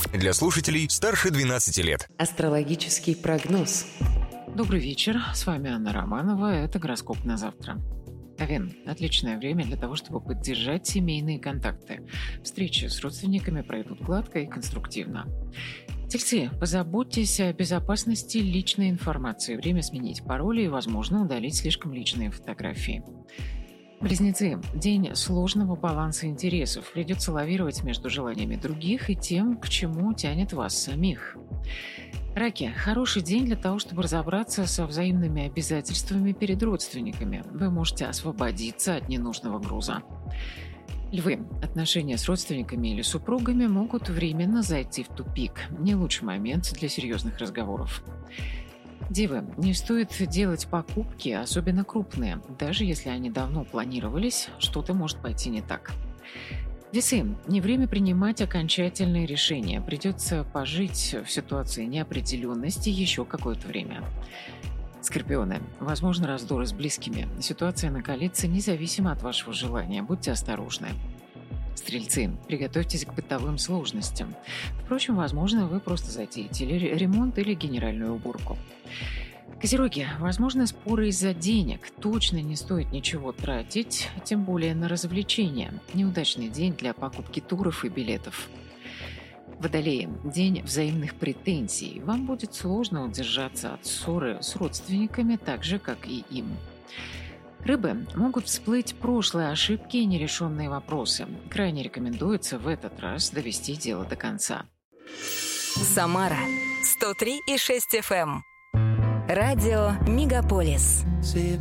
Для слушателей старше 12 лет. Астрологический прогноз. Добрый вечер, с вами Анна Романова, это гороскоп на завтра. Овен – отличное время для того, чтобы поддержать семейные контакты. Встречи с родственниками пройдут гладко и конструктивно. Тельцы, позаботьтесь о безопасности личной информации. Время сменить пароли и, возможно, удалить слишком личные фотографии. Близнецы. День сложного баланса интересов. Придется лавировать между желаниями других и тем, к чему тянет вас самих. Раки. Хороший день для того, чтобы разобраться со взаимными обязательствами перед родственниками. Вы можете освободиться от ненужного груза. Львы. Отношения с родственниками или супругами могут временно зайти в тупик. Не лучший момент для серьезных разговоров. Девы. Не стоит делать покупки, особенно крупные. Даже если они давно планировались, что-то может пойти не так. Весы. Не время принимать окончательные решения. Придется пожить в ситуации неопределенности еще какое-то время. Скорпионы. Возможно, раздоры с близкими. Ситуация накалится независимо от вашего желания. Будьте осторожны. Стрельцы. Приготовьтесь к бытовым сложностям. Впрочем, возможно, вы просто затеете ремонт или генеральную уборку. Козероги. Возможно, споры из-за денег. Точно не стоит ничего тратить, тем более на развлечения. Неудачный день для покупки туров и билетов. Водолеи. День взаимных претензий. Вам будет сложно удержаться от ссоры с родственниками, так же, как и им. Рыбы. Могут всплыть прошлые ошибки и нерешенные вопросы. Крайне рекомендуется в этот раз довести дело до конца. Самара 103,6 FM. Радио Мегаполис.